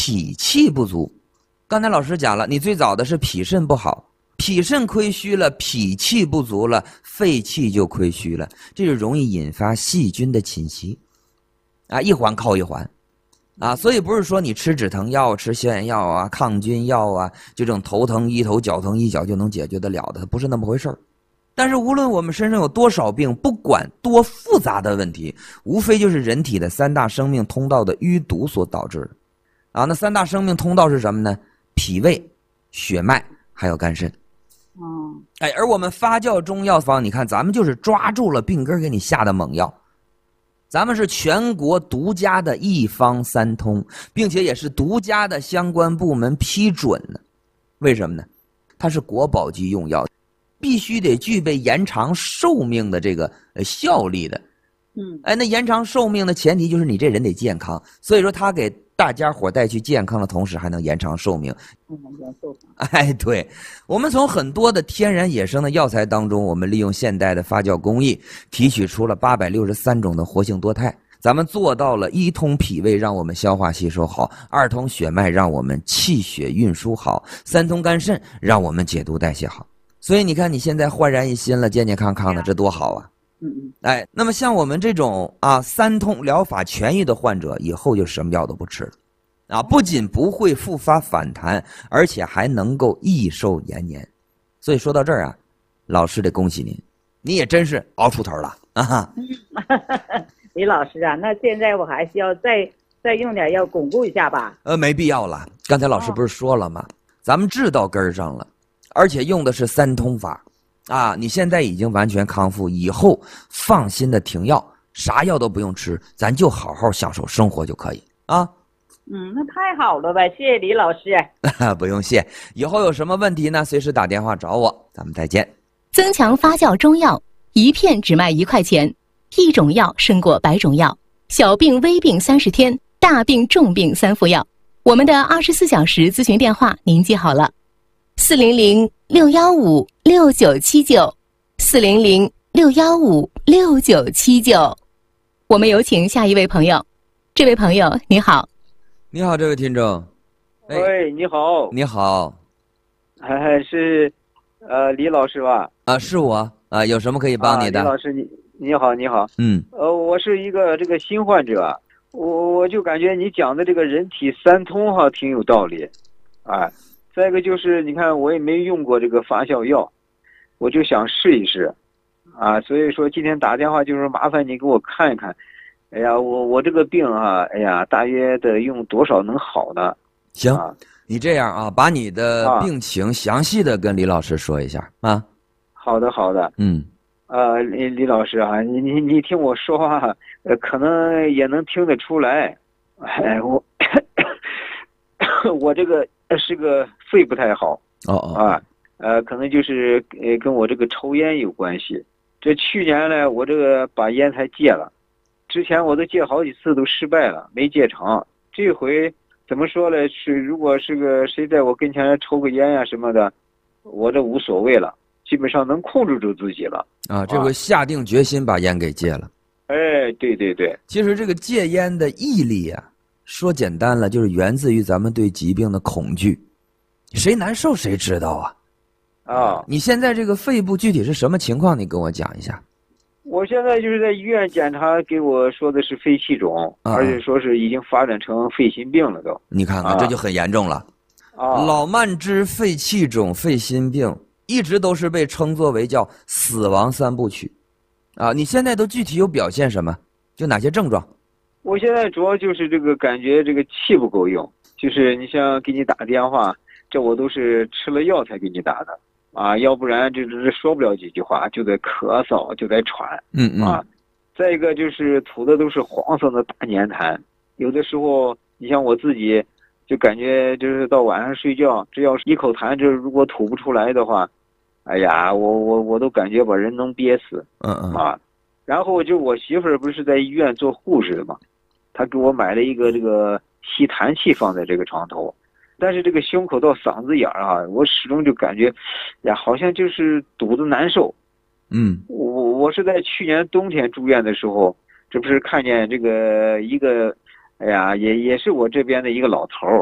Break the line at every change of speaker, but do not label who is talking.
脾气不足。刚才老师讲了，你最早的是脾肾不好，脾肾亏虚了，脾气不足了，肺气就亏虚了，这就容易引发细菌的侵袭啊，一环扣一环啊。所以不是说你吃止疼药、吃消炎药啊、抗菌药啊，就这种头疼医头、脚疼医脚就能解决得了的，不是那么回事儿。但是无论我们身上有多少病，不管多复杂的问题，无非就是人体的三大生命通道的淤堵所导致的啊。那三大生命通道是什么呢？脾胃、血脉还有肝肾。而我们发酵中药方，你看咱们就是抓住了病根给你下的猛药，咱们是全国独家的一方三通，并且也是独家的相关部门批准的。为什么呢？它是国宝级用药，必须得具备延长寿命的这个效力的。那延长寿命的前提就是你这人得健康，所以说他给大家伙带去健康的同时还能延长寿命。对，我们从很多的天然野生的药材当中，我们利用现代的发酵工艺提取出了863种的活性多肽，咱们做到了一通脾胃让我们消化吸收好，二通血脉让我们气血运输好，三通肝肾让我们解毒代谢好。所以你看你现在焕然一新了，健健康康的，这多好啊。那么像我们这种三通疗法痊愈的患者，以后就什么药都不吃了不仅不会复发反弹，而且还能够益寿延年。所以说到这儿老师得恭喜您，你也真是熬出头了啊！
李老师那现在我还需要再用点药巩固一下吧？
没必要了，刚才老师不是说了吗？咱们治到根儿上了，而且用的是三通法你现在已经完全康复，以后放心的停药，啥药都不用吃，咱就好好享受生活就可以啊。
那太好了呗，谢谢李老师。
不用谢，以后有什么问题呢，随时打电话找我，咱们再见。
增强发酵中药，一片只卖1块钱，一种药胜过100种药，小病微病30天，大病重病3副药。我们的24小时咨询电话您记好了，400-615-6979，400-615-6979。我们有请下一位朋友。这位朋友你好。
你好，这位听众。
喂，你好。
你好。
是李老师吧？
是我有什么可以帮你的？
李老师你好。我是一个这个新患者，我就感觉你讲的这个人体三通挺有道理再一个就是你看我也没用过这个发酵药，我就想试一试所以说今天打电话就是麻烦你给我看一看，我这个病大约得用多少能好呢？
行，你这样把你的病情详细的跟李老师说一下
好的。李老师你听我说话可能也能听得出来，我这个是个肺不太好可能就是跟我这个抽烟有关系。这去年呢，我这个把烟才戒了，之前我都戒好几次都失败了，没戒成。这回怎么说呢？如果是个谁在我跟前抽个烟什么的，我这无所谓了，基本上能控制住自己了
这回下定决心把烟给戒了。
对。
其实这个戒烟的毅力说简单了，就是源自于咱们对疾病的恐惧。谁难受谁知道你现在这个肺部具体是什么情况？你跟我讲一下。
我现在就是在医院检查，给我说的是肺气肿，而且说是已经发展成肺心病了都。
你看看这就很严重了老慢支、肺气肿、肺心病一直都是被称作为叫死亡3部曲你现在都具体有表现什么？就哪些症状？
我现在主要就是这个感觉这个气不够用，就是你像给你打电话，这我都是吃了药才给你打的要不然这说不了几句话，就得咳嗽，就得喘再一个就是吐的都是黄色的大粘痰，有的时候你像我自己就感觉就是到晚上睡觉，只要是一口痰，这如果吐不出来的话，我都感觉把人能憋死然后就我媳妇儿不是在医院做护士的嘛，她给我买了一个这个吸痰器放在这个床头，但是这个胸口到嗓子眼我始终就感觉好像就是堵得难受我是在去年冬天住院的时候，这不是看见这个一个也是我这边的一个老头